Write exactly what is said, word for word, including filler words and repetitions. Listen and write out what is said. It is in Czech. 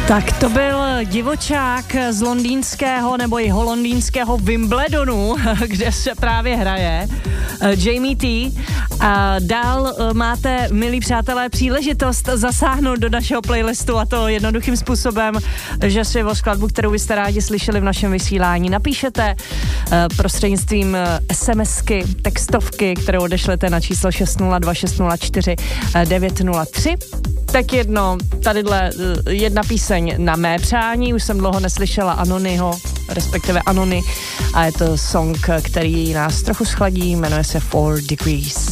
Tak to byl divočák z londýnského nebo i londýnského Wimbledonu, kde se právě hraje, Jamie T. A dál máte, milí přátelé, příležitost zasáhnout do našeho playlistu, a to jednoduchým způsobem, že si o skladbu, kterou byste rádi slyšeli v našem vysílání, napíšete prostřednictvím SMSky, textovky, kterou odešlete na číslo šest nula dva šest nula čtyři devět nula tři. Tak jedno, tadyhle jedna píseň na mé přání, už jsem dlouho neslyšela Anonyho, respektive Anony, a je to song, který nás trochu schladí, jmenuje se Four Degrees.